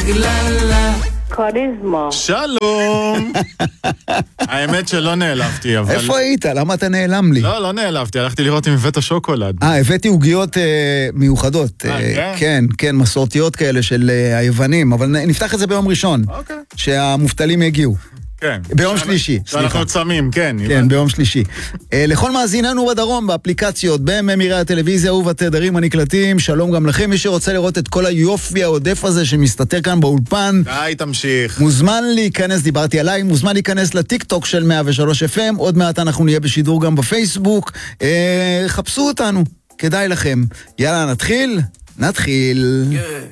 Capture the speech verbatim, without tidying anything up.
בגללה. קוריזמו. שלום. האמת שלא נעלבתי, אבל... איפה היית? למה אתה נעלם לי? לא, לא נעלבתי, הלכתי לראות אם הבאת שוקולד. אה, הבאתי עוגיות אה, מיוחדות. אה, אה, כן? כן, כן, מסורתיות כאלה של אה, היוונים, אבל נפתח את זה ביום ראשון. אוקיי. שהמובטלים יגיעו. כן. ביום שלישי, סליחה. אנחנו צמים, כן. כן, ביום שלישי. לכל מאזיננו בדרום, באפליקציות, בממירי הטלוויזיה ובתדרים הנקלטים, שלום גם לכם. מי שרוצה לראות את כל היופי העודף הזה שמסתתר כאן באולפן, די, תמשיך. מוזמן להיכנס, דיברתי עליי, מוזמן להיכנס לטיק טוק של מאה ושלוש אף אם, עוד מעט אנחנו נהיה בשידור גם בפייסבוק, אה, חפשו אותנו, כדאי לכם. יאללה, נתחיל? נתחיל. Yeah.